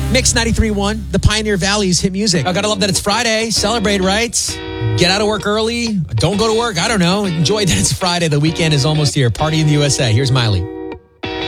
Mix 93.1, the Pioneer Valley's hit music. I gotta love that it's Friday. Celebrate, right? Get out of work early. Don't go to work. I don't know. Enjoy that it's Friday. The weekend is almost here. Party in the USA. Here's Miley.